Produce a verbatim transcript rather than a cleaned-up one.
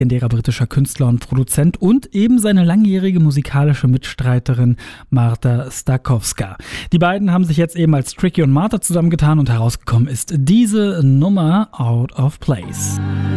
legendärer britischer Künstler und Produzent und eben seine langjährige musikalische Mitstreiterin Marta Strakowska. Die beiden haben sich jetzt eben als Tricky und Marta zusammengetan und herausgekommen ist diese Nummer Out of Place.